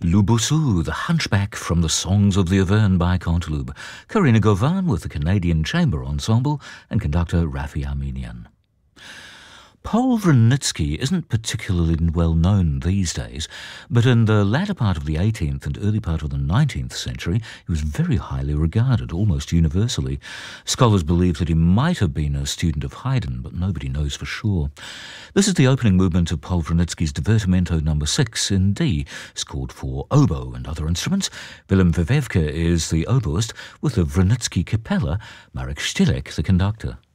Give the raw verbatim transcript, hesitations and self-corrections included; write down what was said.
Le Bossu, the Hunchback from the Songs of the Auvergne by Canteloube, Karina Gauvin with the Canadian Chamber Ensemble, and conductor Rafi Armenian. Paul Vronitsky isn't particularly well known these days, but in the latter part of the eighteenth and early part of the nineteenth century, he was very highly regarded, almost universally. Scholars believe that he might have been a student of Haydn, but nobody knows for sure. This is the opening movement of Paul Vronitsky's Divertimento number six in D, scored for oboe and other instruments. Willem Verwevke is the oboist, with the Vronitsky Capella, Marek Stilek the conductor.